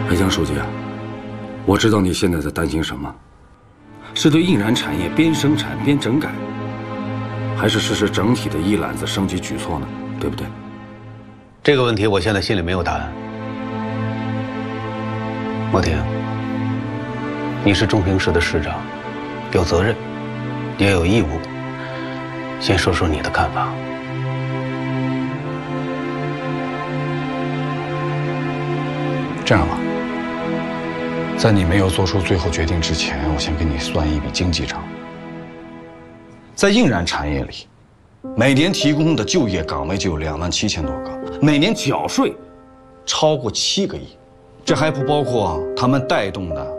海江书记啊，我知道你现在在担心什么，是对印染产业边生产边整改，还是实施整体的一揽子升级举措呢？对不对？ 这个问题我现在心里没有答案。莫婷，你是中平市的市长，有责任，也有义务。先说说你的看法。 这样吧，在你没有做出最后决定之前，我先给你算一笔经济账。在印染产业里，每年提供的就业岗位就有27000多个，每年缴税超过7个亿，这还不包括他们带动的